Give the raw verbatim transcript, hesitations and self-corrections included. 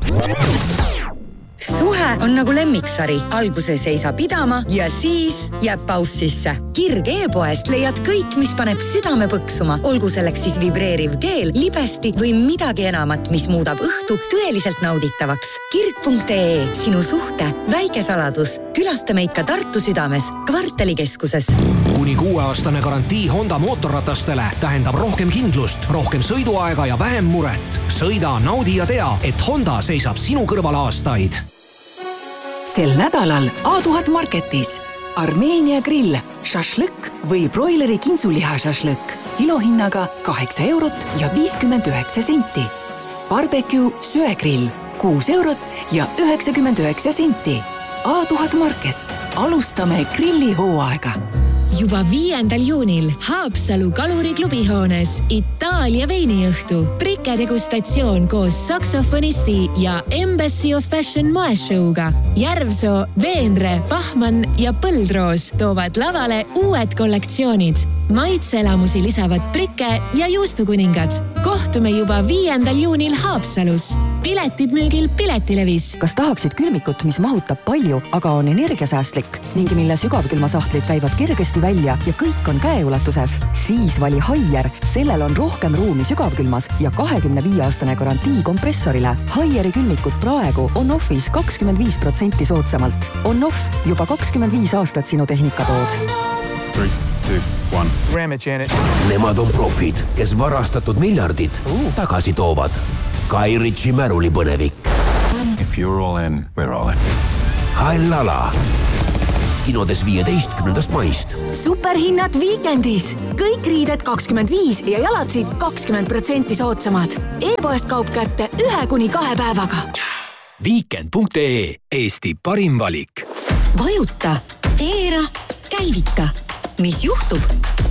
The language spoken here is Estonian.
Suhe on nagu lemmiksari. Alguses ei saa pidama ja siis jääb paus sisse. Kirg e-poest leiad kõik, mis paneb südame põksuma. Olgu selleks siis vibreeriv keel, libesti või midagi enamat, mis muudab õhtu tõeliselt nauditavaks. Kirg punkt ee, sinu suhte väike saladus. Külasta meid ka Tartu südames, kvartalikeskuses. Kuni kuueaastane garantii Honda mootorratastele tähendab rohkem kindlust, rohkem sõiduaega ja vähem muret. Sõida, naudi ja tea, et Honda seisab sinu kõrval aastaid. Sel nädalal A tuhat Marketis Armeenia grill, šašlõkk või broileri kintsuliha šašlõkk kilohinnaga kaheksa eurot ja viiskümmend üheksa senti. Barbecue söegrill kuus eurot ja üheksakümmend üheksa senti. A tuhat Market. Alustame grilli hooaega. Juba viiendal juunil Haapsalu kaluriklubihoones Itaalia veiniõhtu, Brike degustatsioon koos saksofonisti ja Embassy of Fashion moeshowga. Järvsoo, Veenre, Pahman ja Põldroos toovad lavale uued kollektsioonid. Maitseelamusi lisavad Brike ja juustukuningad. Kohtume juba viiendal juunil Haapsalus. Piletid müügil Piletilevis. Kas tahaksid külmikut, mis mahutab palju, aga on energiasäästlik ning mille sügavkülmasahtlid käivad kergesti välja ja kõik on käeulatuses? Siis vali Haier. Sellel on rohkem ruumi sügavkülmas ja kahekümne viie aastane garantii kompressorile. Haieri külmikut praegu on offis kakskümmend viis protsenti soodsamalt. On off juba kakskümmend viis aastat sinu tehnikatood. three, two, one. Nemad on profid, kes varastatud miljardid tagasi toovad. Guy Ritchie märulipõnevik. If you're all in, we're all in. Hallala. Kinodes viieteistkümnendast maist. Superhinnad viikendis. Kõik riided kakskümmend viis ja jalatsid kakskümmend protsenti soodsamad. E-poest kaup kätte ühe kuni kahe päevaga. Weekend punkt ee, Eesti parim valik. Vajuta, keera, käivita. Mis juhtub?